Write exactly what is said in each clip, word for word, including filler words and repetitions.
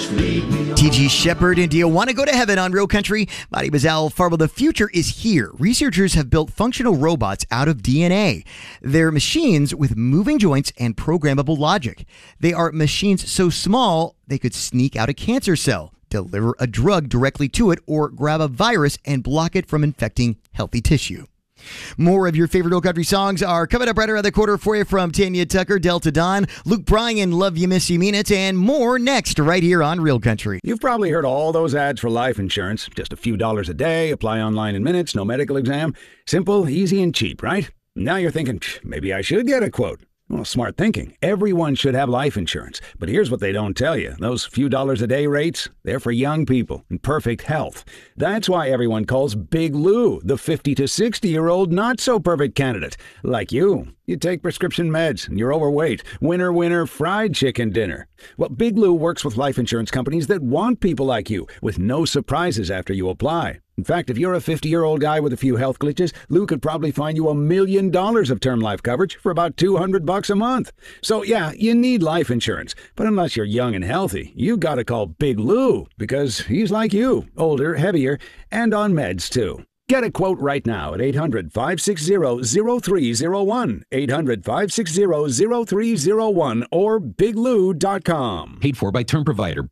just lead me on. T G Shepherd, and do you want to go to heaven on Real Country? My name is Al Farbo. The future is here. Researchers have built functional robots out of D N A. They're machines with moving joints and programmable logic. They are machines so small they could sneak out a cancer cell, deliver a drug directly to it, or grab a virus and block it from infecting healthy tissue. More of your favorite Real Country songs are coming up right around the corner for you from Tanya Tucker, Delta Dawn, Luke Bryan, Love You, Miss You, Mean It, and more next right here on Real Country. You've probably heard all those ads for life insurance. Just a few dollars a day, apply online in minutes, no medical exam. Simple, easy, and cheap, right? Now you're thinking, maybe I should get a quote. Well, smart thinking. Everyone should have life insurance. But here's what they don't tell you. Those few dollars a day rates, they're for young people in perfect health. That's why everyone calls Big Lou the fifty to sixty-year-old not-so-perfect candidate. Like you. You take prescription meds and you're overweight. Winner, winner, fried chicken dinner. Well, Big Lou works with life insurance companies that want people like you, with no surprises after you apply. In fact, if you're a fifty-year-old guy with a few health glitches, Lou could probably find you a million dollars of term life coverage for about two hundred bucks a month. So yeah, you need life insurance. But unless you're young and healthy, you gotta call Big Lou, because he's like you, older, heavier, and on meds too. Get a quote right now at eight hundred, five six zero, zero three zero one, eight hundred, five six zero, zero three zero one, or big lou dot com. Paid for by Term Provider.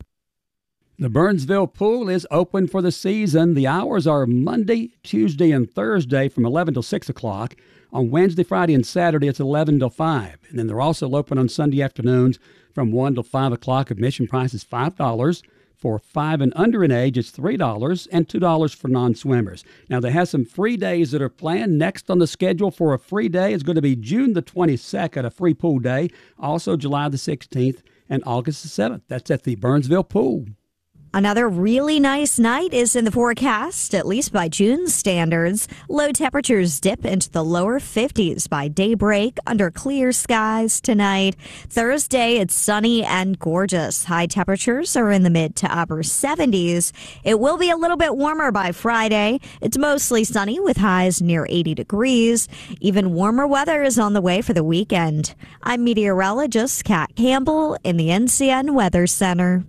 The Burnsville Pool is open for the season. The hours are Monday, Tuesday, and Thursday from eleven till six o'clock. On Wednesday, Friday, and Saturday, it's eleven till five. And then they're also open on Sunday afternoons from one till five o'clock. Admission price is five dollars. For five and under in age, it's three dollars, and two dollars for non-swimmers. Now, they have some free days that are planned. Next on the schedule for a free day is going to be June the twenty-second, a free pool day. Also, July the sixteenth and August the seventh. That's at the Burnsville Pool. Another really nice night is in the forecast, at least by June standards. Low temperatures dip into the lower fifties by daybreak under clear skies tonight. Thursday, it's sunny and gorgeous. High temperatures are in the mid to upper seventies. It will be a little bit warmer by Friday. It's mostly sunny with highs near eighty degrees. Even warmer weather is on the way for the weekend. I'm meteorologist Kat Campbell in the N C N Weather Center.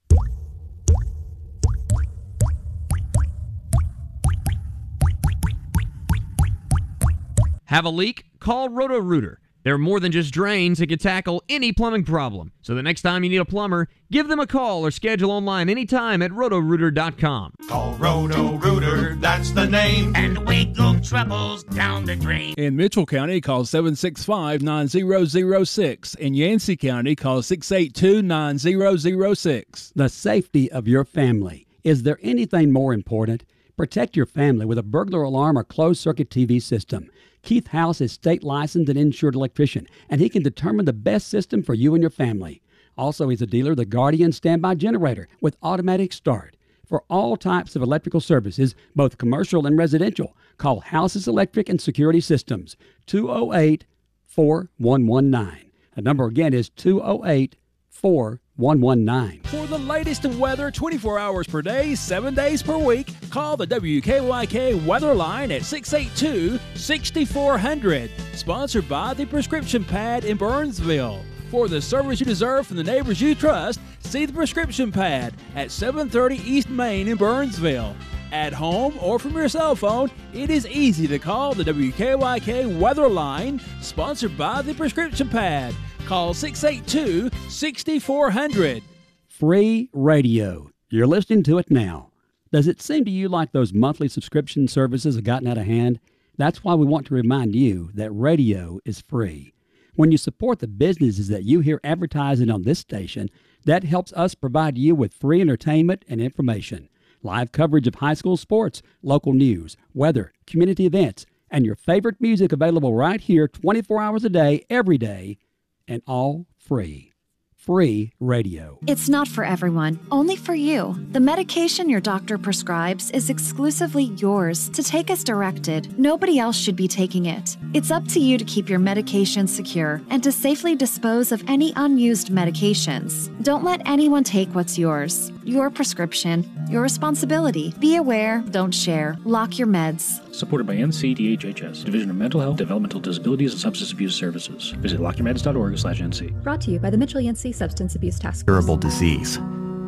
Have a leak? Call Roto-Rooter. They're more than just drains. They can tackle any plumbing problem. So the next time you need a plumber, give them a call or schedule online anytime at roto rooter dot com. Call Roto-Rooter, that's the name, and wiggle troubles down the drain. In Mitchell County, call seven six five, nine zero zero six. In Yancey County, call six eight two, nine zero zero six. The safety of your family. Is there anything more important? Protect your family with a burglar alarm or closed-circuit T V system. Keith House is state licensed and insured electrician, and he can determine the best system for you and your family. Also, he's a dealer of the Guardian standby generator with automatic start. For all types of electrical services, both commercial and residential, call House's Electric and Security Systems, two oh eight, four one one nine. The number again is two oh eight, four one one nine. For the latest in weather twenty-four hours per day, seven days per week, call the W K Y K weather line at six eight two, six four zero zero. Sponsored by the Prescription Pad in Burnsville. For the service you deserve from the neighbors you trust, see the Prescription Pad at seven thirty East Main in Burnsville. At home or from your cell phone, it is easy to call the W K Y K weather line, sponsored by the Prescription Pad. Call six eight two, six four zero zero. Free radio. You're listening to it now. Does it seem to you like those monthly subscription services have gotten out of hand? That's why we want to remind you that radio is free. When you support the businesses that you hear advertising on this station, that helps us provide you with free entertainment and information. Live coverage of high school sports, local news, weather, community events, and your favorite music available right here twenty-four hours a day, every day, and all free. Free radio. It's not for everyone, only for you. The medication your doctor prescribes is exclusively yours to take as directed. Nobody else should be taking it. It's up to you to keep your medication secure and to safely dispose of any unused medications. Don't let anyone take what's yours. Your prescription, your responsibility. Be aware, don't share. Lock your meds. Supported by N C D H H S, Division of Mental Health, Developmental Disabilities, and Substance Abuse Services. Visit lock your meds dot org slash N C. Brought to you by the Mitchell Yancey Substance Abuse Task Force. Curable disease.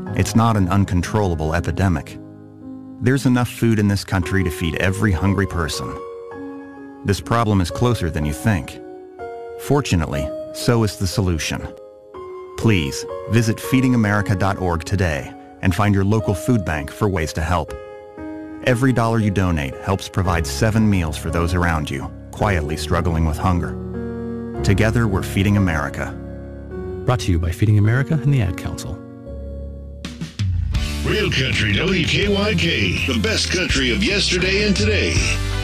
It's not an uncontrollable epidemic. There's enough food in this country to feed every hungry person. This problem is closer than you think. Fortunately, so is the solution. Please visit feeding america dot org today and find your local food bank for ways to help. Every dollar you donate helps provide seven meals for those around you, quietly struggling with hunger. Together, we're Feeding America. Brought to you by Feeding America and the Ad Council. Real Country W K Y K, the best country of yesterday and today.